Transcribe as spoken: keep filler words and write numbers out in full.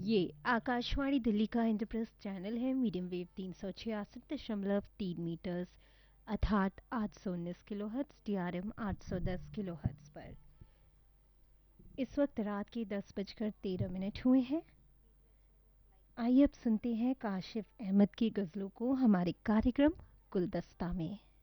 ये आकाशवाणी दिल्ली का इंद्रप्रस्थ चैनल है। मीडियम वेव तीन सौ छियासठ दशमलव तीन मीटर्स अर्थात आठ सौ उन्नीस kilo hertz, D R M आठ सौ दस किलो हर्ट्स पर इस वक्त रात के दस बजकर तेरह मिनट हुए हैं। आइए अब सुनते हैं काशिफ अहमद की गज़लों को हमारे कार्यक्रम गुलदस्ता में।